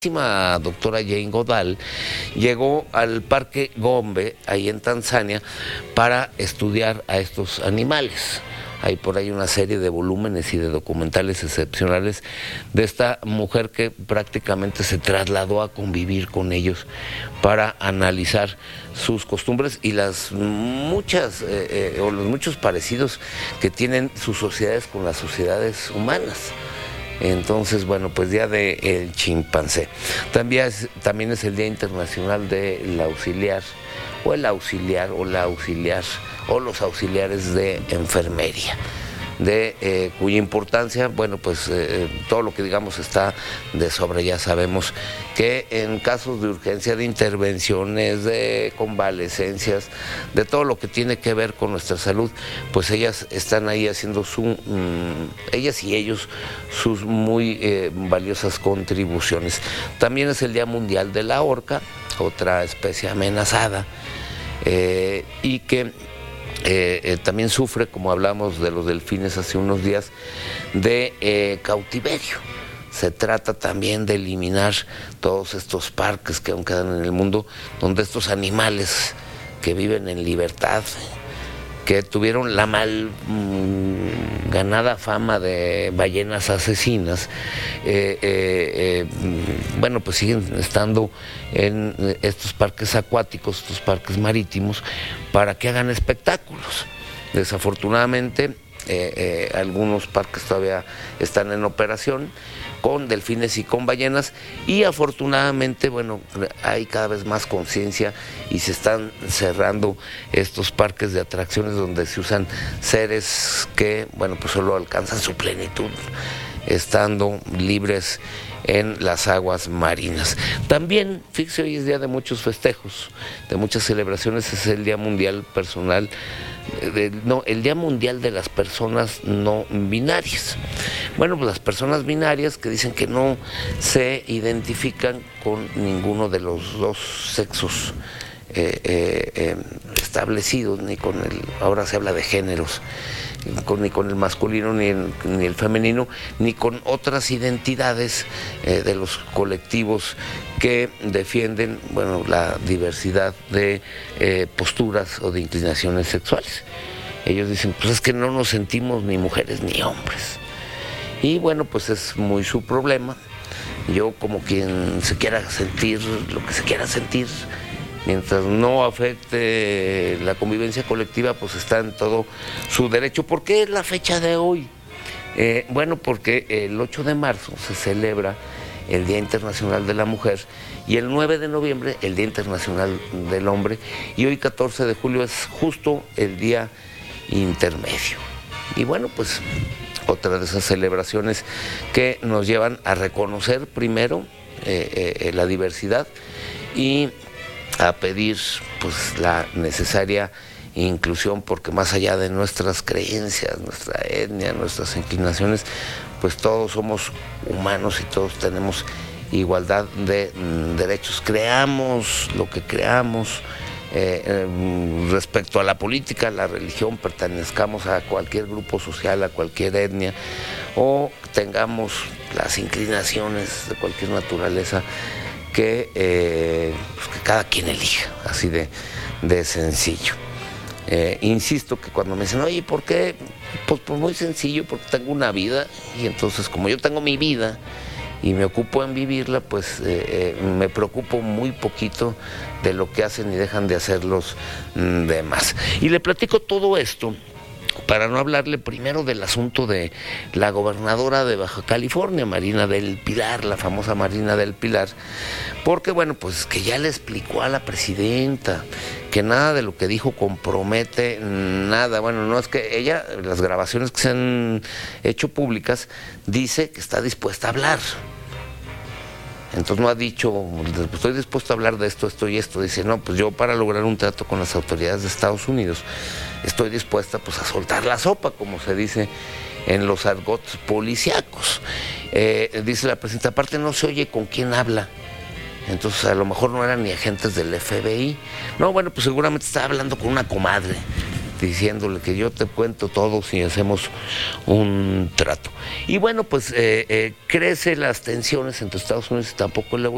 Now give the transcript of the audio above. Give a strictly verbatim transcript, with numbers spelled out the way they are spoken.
La doctora Jane Goodall llegó al Parque Gombe, ahí en Tanzania, para estudiar a estos animales. Hay por ahí una serie de volúmenes y de documentales excepcionales de esta mujer que prácticamente se trasladó a convivir con ellos para analizar sus costumbres y las muchas eh, eh, o los muchos parecidos que tienen sus sociedades con las sociedades humanas. Entonces, bueno, pues Día del Chimpancé. También es, también es el Día Internacional del Auxiliar, o el auxiliar, o la auxiliar, o los auxiliares de enfermería, de eh, cuya importancia, bueno, pues eh, todo lo que digamos está de sobre. Ya sabemos que en casos de urgencia, de intervenciones, de convalecencias, de todo lo que tiene que ver con nuestra salud, pues ellas están ahí haciendo su, mmm, ellas y ellos, sus muy eh, valiosas contribuciones. También es el Día Mundial de la Orca, otra especie amenazada, eh, y que Eh, eh, también sufre, como hablamos de los delfines hace unos días, de eh, cautiverio. Se trata también de eliminar todos estos parques que aún quedan en el mundo, donde estos animales que viven en libertad, que tuvieron la mal mmm, ganada fama de ballenas asesinas, eh, eh, eh, bueno, pues siguen estando en estos parques acuáticos, estos parques marítimos, para que hagan espectáculos. Desafortunadamente, eh, eh, algunos parques todavía están en operación con delfines y con ballenas, y afortunadamente, bueno, hay cada vez más conciencia y se están cerrando estos parques de atracciones donde se usan seres que, bueno, pues solo alcanzan su plenitud estando libres en las aguas marinas. También, fíjese, hoy es día de muchos festejos, de muchas celebraciones. Es el Día Mundial Personal, de, no, el Día Mundial de las Personas No Binarias. Bueno, pues las personas binarias que dicen que no se identifican con ninguno de los dos sexos eh, eh, eh, establecidos, ni con el, ahora se habla de géneros, Con, ni con el masculino, ni el, ni el femenino, ni con otras identidades eh, de los colectivos que defienden, bueno, la diversidad de eh, posturas o de inclinaciones sexuales. Ellos dicen, pues es que no nos sentimos ni mujeres ni hombres. Y bueno, pues es muy su problema. Yo, como quien se quiera sentir lo que se quiera sentir, mientras no afecte la convivencia colectiva, pues está en todo su derecho. ¿Por qué es la fecha de hoy? Eh, bueno, porque el ocho de marzo se celebra el Día Internacional de la Mujer y el nueve de noviembre el Día Internacional del Hombre, y hoy catorce de julio es justo el día intermedio. Y bueno, pues otra de esas celebraciones que nos llevan a reconocer primero eh, eh, la diversidad y a pedir pues la necesaria inclusión, porque más allá de nuestras creencias, nuestra etnia, nuestras inclinaciones, pues todos somos humanos y todos tenemos igualdad de mm, derechos. Creamos lo que creamos eh, eh, respecto a la política, la religión, pertenezcamos a cualquier grupo social, a cualquier etnia, o tengamos las inclinaciones de cualquier naturaleza, que, eh, pues que cada quien elija, así de, de sencillo. Eh, insisto que cuando me dicen, oye, ¿por qué? Pues, pues muy sencillo, porque tengo una vida, y entonces como yo tengo mi vida y me ocupo en vivirla, pues eh, eh, me preocupo muy poquito de lo que hacen y dejan de hacer los mm, demás. Y le platico todo esto para no hablarle primero del asunto de la gobernadora de Baja California, Marina del Pilar, la famosa Marina del Pilar, porque bueno, pues que ya le explicó a la presidenta que nada de lo que dijo compromete nada. Bueno, no es que ella, las grabaciones que se han hecho públicas, dice que está dispuesta a hablar. Entonces no ha dicho, estoy dispuesto a hablar de esto, esto y esto. Dice, no, pues yo para lograr un trato con las autoridades de Estados Unidos estoy dispuesta pues a soltar la sopa, como se dice en los argots policíacos. Eh, dice la presidenta, aparte no se oye con quién habla. Entonces a lo mejor no eran ni agentes del F B I. No, bueno, pues seguramente estaba hablando con una comadre, diciéndole que yo te cuento todo si hacemos un trato. Y bueno, pues eh, eh, crecen las tensiones entre Estados Unidos y tampoco le voy